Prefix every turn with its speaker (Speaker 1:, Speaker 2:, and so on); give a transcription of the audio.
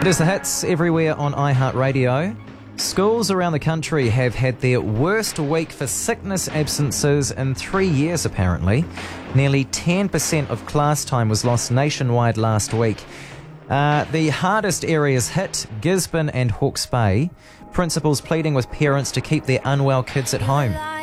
Speaker 1: It is the hits everywhere on iHeartRadio. Schools around the country have had their worst week for sickness absences in 3 years, apparently. Nearly 10% of class time was lost nationwide last week. The hardest areas hit, Gisborne and Hawke's Bay. Principals pleading with parents to keep their unwell kids at home.